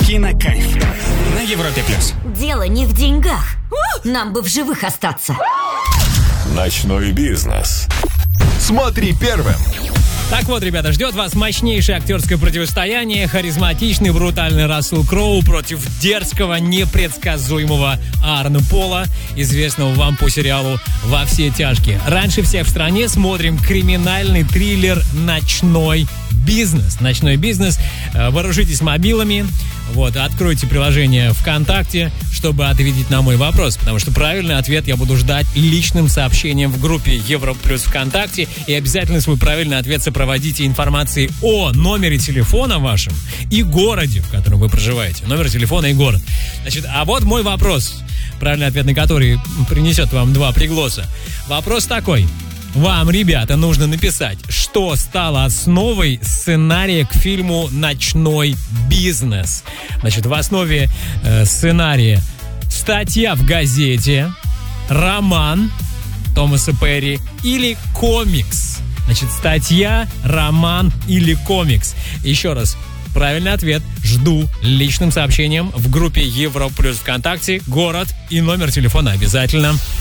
Кинокайф на Европе+. Дело не в деньгах. Нам бы в живых остаться. Ночной бизнес. Смотри первым. Так вот, ребята, ждет вас мощнейшее актерское противостояние. Харизматичный, брутальный Рассел Кроу против дерзкого, непредсказуемого Аарона Пола, известного вам по сериалу «Во все тяжкие». Раньше всех в стране смотрим криминальный триллер «Ночной бизнес». «Ночной бизнес». Вооружитесь мобилами. Вот, откройте приложение ВКонтакте, чтобы ответить на мой вопрос, потому что правильный ответ я буду ждать личным сообщением в группе Европлюс ВКонтакте, и обязательно свой правильный ответ сопроводите информацией о номере телефона вашем и городе, в котором вы проживаете. Номер телефона и город. Значит, а вот мой вопрос, правильный ответ на который принесет вам 2 пригласа. Вопрос такой. Вам, ребята, нужно написать, что стало основой сценария к фильму «Ночной бизнес». Значит, в основе сценария статья в газете, роман Томаса Перри или комикс. Значит, статья, роман или комикс. Еще раз, правильный ответ жду личным сообщением в группе Европлюс ВКонтакте, город и номер телефона обязательно.